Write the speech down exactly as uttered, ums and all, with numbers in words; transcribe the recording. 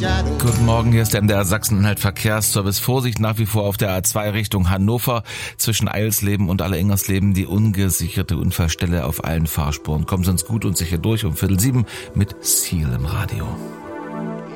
Guten Morgen, hier ist der M D R Sachsen-Anhalt Verkehrsservice. Vorsicht nach wie vor auf der A zwei Richtung Hannover zwischen Eilsleben und Allerengersleben. Die ungesicherte Unfallstelle auf allen Fahrspuren. Kommen Sie uns gut und sicher durch um Viertel sieben mit Seal im Radio.